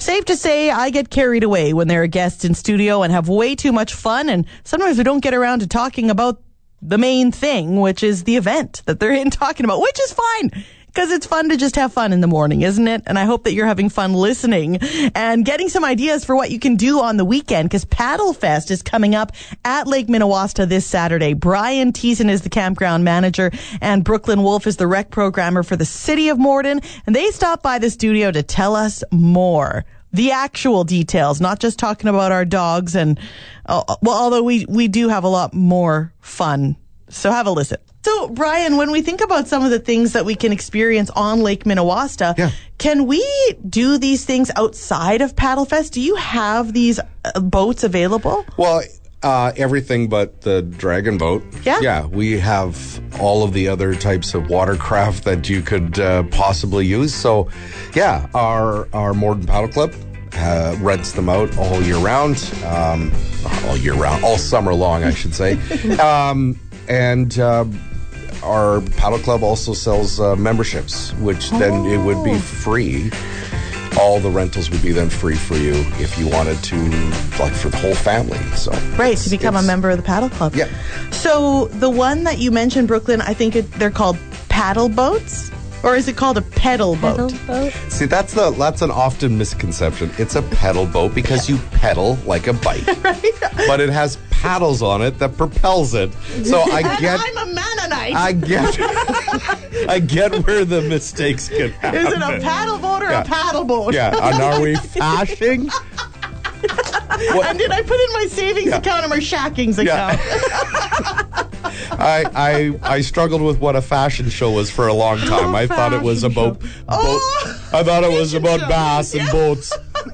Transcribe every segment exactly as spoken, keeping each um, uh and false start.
Safe to say I get carried away when there are guests in studio and have way too much fun, and sometimes we don't get around to talking about the main thing, which is the event that they're in talking about, which is fine. Because it's fun to just have fun in the morning, isn't it? And I hope that you're having fun listening and getting some ideas for what you can do on the weekend, because Paddle Fest is coming up at Lake Minnewaska this Saturday. Brian Thiessen is the campground manager, and Brooklyn Wolf is the rec programmer for the city of Morden. And they stopped by the studio to tell us more. The actual details, not just talking about our dogs. And, uh, well, although we, we do have a lot more fun. So have a listen. So, Brian, when we think about some of the things that we can experience on Lake Minnewaska, yeah. can we do these things outside of Paddle Fest? Do you have these uh, boats available? Well, uh, everything but the dragon boat. Yeah? Yeah, we have all of the other types of watercraft that you could uh, possibly use. So, yeah, our, our Morden Paddle Club uh, rents them out all year round. Um, all year round. All summer long, I should say. um, and... Uh, Our paddle club also sells uh, memberships, which then oh. it would be free. All the rentals would be then free for you if you wanted to, like for the whole family. So right, to become a member of the paddle club. Yeah. So the one that you mentioned, Brooklyn, I think it, they're called paddle boats? Or is it called a pedal boat? Pedal boat? See, that's the that's an often misconception. It's a pedal boat because you pedal like a bike, right? But it has paddles on it that propels it. So I get. And I'm a Mennonite. I get. I get where the mistakes can happen. Is it a paddle boat or yeah. a paddle boat? Yeah. And are we fashing? And did I put in my savings yeah. account or my shackings account? Yeah. I, I I struggled with what a fashion show was for a long time. Oh, I thought it was about boat. Oh, I thought it was about show. bass and yeah. boats.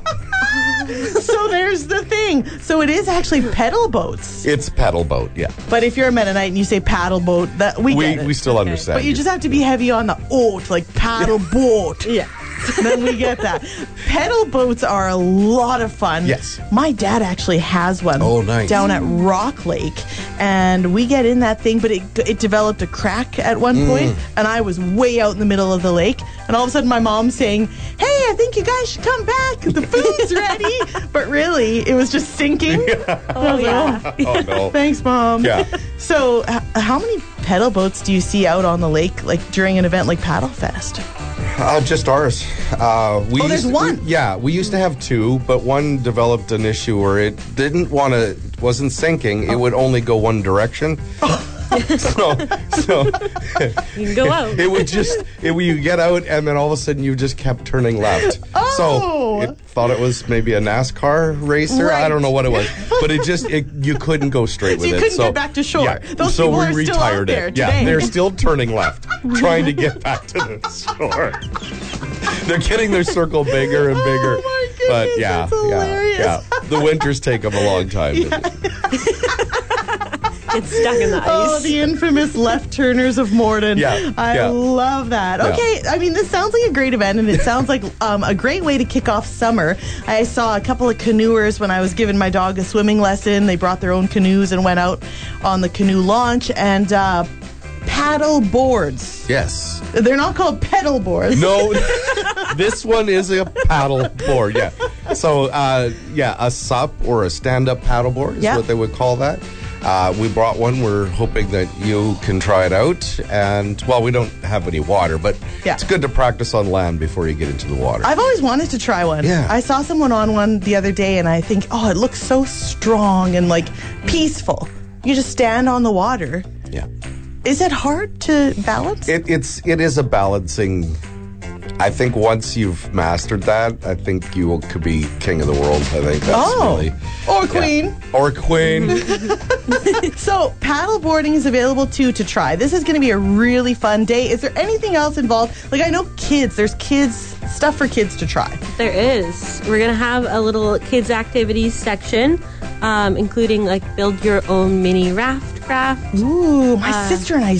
So there's the thing. So it is actually pedal boats. It's pedal boat, yeah. But if you're a Mennonite and you say paddle boat, that we, We get it. we still Okay. understand. But you just have to be heavy on the oat, like paddle boat. Yeah. Then we get that. Pedal boats are a lot of fun. Yes. My dad actually has one. Oh, nice. Down at Rock Lake. And we get in that thing, but it it developed a crack at one point, and I was way out in the middle of the lake. And all of a sudden my mom's saying, hey, I think you guys should come back. The food's ready. But really, it was just sinking. Oh, yeah. Oh no. Thanks, Mom. Yeah. So h- how many pedal boats do you see out on the lake, like during an event like Paddle Fest? Uh, just ours. Uh, we Oh, there's used, one. we- yeah, we used to have two, but one developed an issue where it didn't want to, wasn't sinking. It would only go one direction. so, so You can go out. it would just, it, you get out, and then all of a sudden you just kept turning left. Oh. So it thought it was maybe a NASCAR racer. Right. I don't know what it was, but it just, it, you couldn't go straight So with you it. couldn't get back to shore. Yeah, Those so people we are still retired out there it. Yeah, today. they're still turning left, trying to get back to the shore. They're getting their circle bigger and bigger. Oh my goodness, but yeah, that's hilarious. yeah, yeah. The winters take them a long time. It's stuck in the ice. Oh, the infamous left turners of Morden. Yeah, I yeah. love that. Yeah. Okay, I mean, this sounds like a great event, and it sounds like um, a great way to kick off summer. I saw a couple of canoers when I was giving my dog a swimming lesson. They brought their own canoes and went out on the canoe launch, and uh, paddle boards. Yes. They're not called pedal boards. No, this one is a paddle board. Yeah. So, uh, yeah, a S U P or a stand-up paddle board is Yeah. what they would call that. Uh, we brought one. We're hoping that you can try it out. And, well, we don't have any water, but Yeah. it's good to practice on land before you get into the water. I've always wanted to try one. Yeah. I saw someone on one the other day, and I think, oh, it looks so strong and, like, peaceful. You just stand on the water. yeah. Is it hard to balance? It, it's it is a balancing. I think once you've mastered that, I think you will, could be king of the world. I think that's Oh. really Or yeah. queen. or queen. So paddle boarding is available too to try. This is going to be a really fun day. Is there anything else involved? Like, I know kids, there's kids, stuff for kids to try. There is. We're going to have a little kids' activities section, um, including like build your own mini raft craft. Ooh, my Uh, sister and I